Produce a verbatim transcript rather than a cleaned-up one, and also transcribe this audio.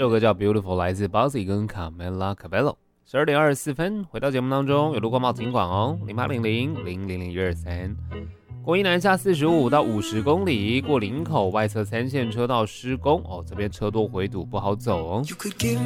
这首歌叫 Beautiful， 来自 Bozzy 跟 Camila Cabello。十二点二十四分，回到节目当中，有路光报警广哦，零八零零零零零一二三。国一南下四十五到五十公里，过林口外侧三线车道施工哦，这边车多回堵不好走哦。